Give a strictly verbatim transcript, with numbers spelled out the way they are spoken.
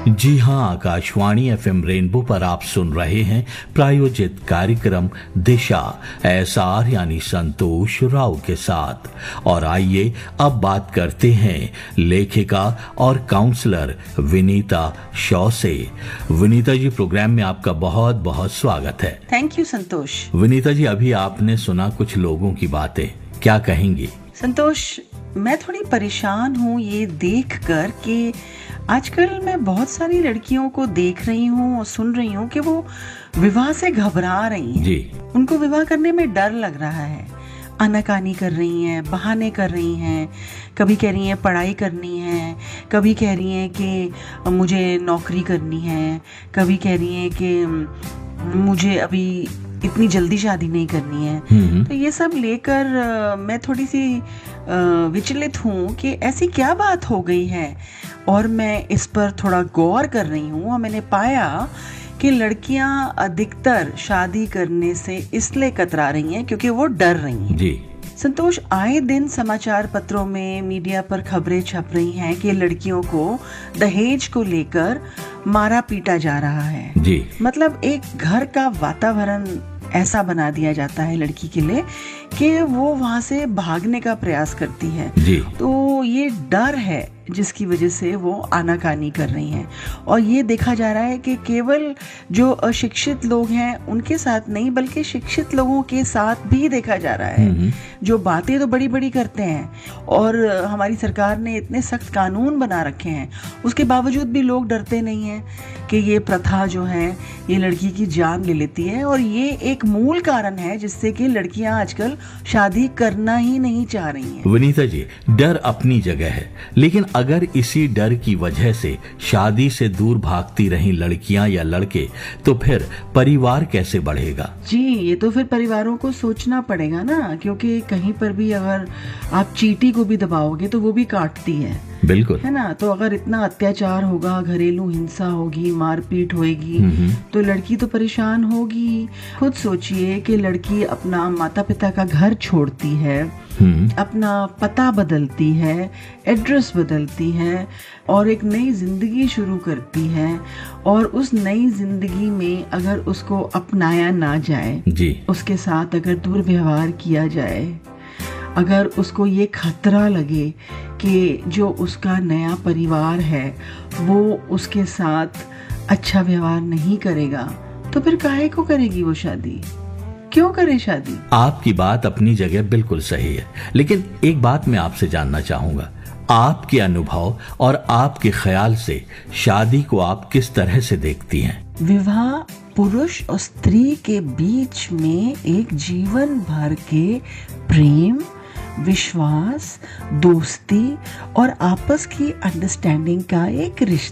जी हाँ, Akashvani FM rainbow पर आप सुन रहे हैं प्रायोजित कार्यक्रम दिशा एसआर यानी संतोष राव के साथ। और आइए अब बात करते हैं लेखिका और काउंसलर विनीता शॉ से। विनीता जी, प्रोग्राम में आपका बहुत बहुत स्वागत है। थैंक यू संतोष। विनीता जी, अभी आपने सुना कुछ लोगों की बातें, क्या कहेंगी? संतोष, मैं थोड़ी परेशान हूँ ये देखकर कि आजकल मैं बहुत सारी लड़कियों को देख रही हूँ और सुन रही हूँ कि वो विवाह से घबरा रही हैं। जी। उनको विवाह करने में डर लग रहा है, आनाकानी कर रही हैं, बहाने कर रही हैं। कभी कह रही हैं पढ़ाई करनी है, कभी कह रही हैं कि मुझे नौकरी करनी है, कभी कह रही हैं कि मुझे अभी इतनी जल्दी शादी नहीं करनी है। तो ये सब लेकर मैं थोड़ी सी विचलित हूँ कि ऐसी क्या बात हो गई है, और मैं इस पर थोड़ा गौर कर रही हूँ और मैंने पाया कि लड़कियां अधिकतर शादी करने से इसलिए कतरा रही हैं क्योंकि वो डर रही हैं। जी संतोष, आए दिन समाचार पत्रों में, मीडिया पर खबरें छप रही हैं कि लड़कियों को दहेज को लेकर मारा पीटा जा रहा है। जी। मतलब एक घर का वातावरण ऐसा बना दिया जाता है लड़की के लिए कि वो वहां से भागने का प्रयास करती है। जी। तो ये डर है जिसकी वजह से वो आनाकानी कर रही हैं। और ये देखा जा रहा है कि केवल जो अशिक्षित लोग हैं उनके साथ नहीं, बल्कि शिक्षित लोगों के साथ भी देखा जा रहा है, जो बातें तो बड़ी बड़ी करते हैं और हमारी सरकार ने इतने सख्त कानून बना रखे हैं, उसके बावजूद भी लोग डरते नहीं हैं कि ये प्रथा जो है ये लड़की की जान ले लेती है। और ये एक मूल कारण है जिससे कि लड़कियां आजकल शादी करना ही नहीं चाह रही हैं। विनीता जी, डर अपनी जगह है, लेकिन अगर इसी डर की वजह से शादी से दूर भागती रही लड़कियां या लड़के, तो फिर परिवार कैसे बढ़ेगा? जी, ये तो फिर परिवारों को सोचना पड़ेगा ना, क्योंकि कहीं पर भी अगर आप चींटी को भी दबाओगे तो वो भी काटती है। बिल्कुल, है ना। तो अगर इतना अत्याचार होगा, घरेलू हिंसा होगी, मारपीट होगी, तो लड़की तो परेशान होगी। खुद सोचिए कि लड़की अपना माता पिता का घर छोड़ती है, अपना पता बदलती है, एड्रेस बदलती है और एक नई जिंदगी शुरू करती है। और उस नई जिंदगी में अगर उसको अपनाया ना जाए, जी। उसके साथ अगर दुर्व्यवहार किया जाए, अगर उसको ये खतरा लगे कि जो उसका नया परिवार है वो उसके साथ अच्छा व्यवहार नहीं करेगा, तो फिर काहे को करेगी वो शादी? क्यों करे शादी? आपकी बात अपनी जगह बिल्कुल सही है, लेकिन एक बात मैं आपसे जानना चाहूंगा, आपके अनुभव और आपके ख्याल से शादी को आप किस तरह से देखती हैं? विवाह पुरुष और स्त्री के बीच में एक जीवन भर के प्रेम, विश्वास, दोस्ती और आपस की अंडरस्टैंडिंग का एक रिश्ता